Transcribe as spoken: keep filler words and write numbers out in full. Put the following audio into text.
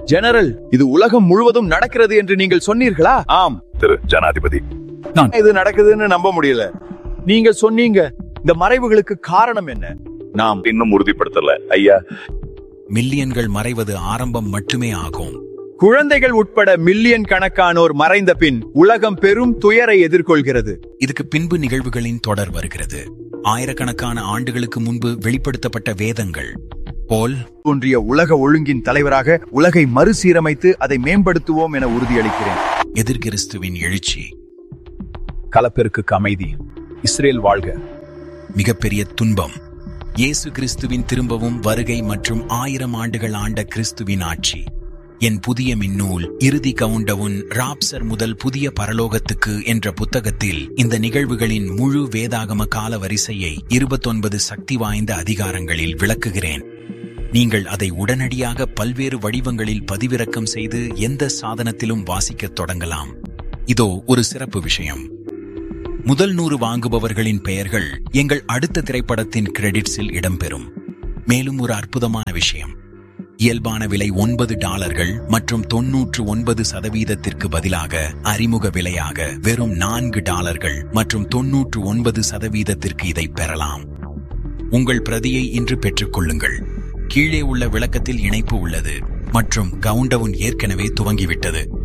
General, இது உலகம் முழுவதும் நடக்கிறது என்று நீங்கள் சொன்னீர்களா? ஆம் திரு ஜனாதிபதி. நான் இது நடக்குதுன்னு நம்ப முடியல. நீங்க சொன்னீங்க. இந்த மறைவுகளுக்கு காரணம் என்ன? நாம் இன்னும் உறுதிப்படுத்தல ஐயா. மில்லியன்கள் மறைவது ஆரம்பம் மட்டுமே ஆகும். குழந்தைகள் உட்பட மில்லியன் கணக்கானோர் மறைந்த பின் உலகம் பெரும் துயரை எதிர்கொள்கிறது. இதுக்கு பின்பு நிகழ்வுகளின் தொடர் வருகிறது. ஆயிரக்கணக்கான ஆண்டுகளுக்கு முன்பு வெளிப்படுத்தப்பட்ட வேதங்கள் போல் தோன்றிய உலக ஒழுங்கின் தலைவராக உலகை மறுசீரமைத்து அதை மேம்படுத்துவோம் என உறுதியளிக்கிறேன். எதிர்கிறிஸ்துவின் எழுச்சி. கலப்பெருக்குக்கு அமைதி. இஸ்ரேல் வாழ்க. மிகப்பெரிய துன்பம். இயேசு கிறிஸ்துவின் திரும்பவும் வருகை மற்றும் ஆயிரம் ஆண்டுகள் ஆண்ட கிறிஸ்துவின் ஆட்சி. என் புதிய மின்னூல் இறுதி கவுண்டவுன் ராப்சர் முதல் புதிய பரலோகத்துக்கு என்ற புத்தகத்தில் இந்த நிகழ்வுகளின் முழு வேதாகம கால வரிசையை இருபத்தொன்பது சக்தி வாய்ந்த அதிகாரங்களில் விளக்குகிறேன். நீங்கள் அதை உடனடியாக பல்வேறு வடிவங்களில் பதிவிறக்கம் செய்து எந்த சாதனத்திலும் வாசிக்கத் தொடங்கலாம். இதோ ஒரு சிறப்பு விஷயம். முதல் நூறு வாங்குபவர்களின் பெயர்கள் எங்கள் அடுத்த திரைப்படத்தின் கிரெடிட்ஸில் இடம்பெறும். மேலும் ஒரு அற்புதமான விஷயம். இயல்பான விலை ஒன்பது டாலர்கள் மற்றும் தொன்னூற்று ஒன்பது சதவீதத்திற்கு பதிலாக அறிமுக விலையாக வெறும் நான்கு டாலர்கள் மற்றும் தொன்னூற்று ஒன்பது சதவீதத்திற்கு இதை பெறலாம். உங்கள் பிரதியை இன்று பெற்றுக் கொள்ளுங்கள். கீழே உள்ள விளக்கத்தில் இணைப்பு உள்ளது மற்றும் கவுண்டவுன் ஏற்கனவே துவங்கிவிட்டது.